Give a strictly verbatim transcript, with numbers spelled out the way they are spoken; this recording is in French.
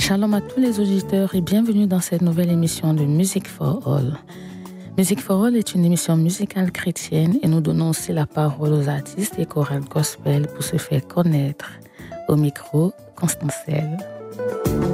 Shalom à tous les auditeurs et bienvenue dans cette nouvelle émission de Music for All. Music for All est une émission musicale chrétienne et nous donnons aussi la parole aux artistes et chorales gospel pour se faire connaître. Au micro, Constancelle.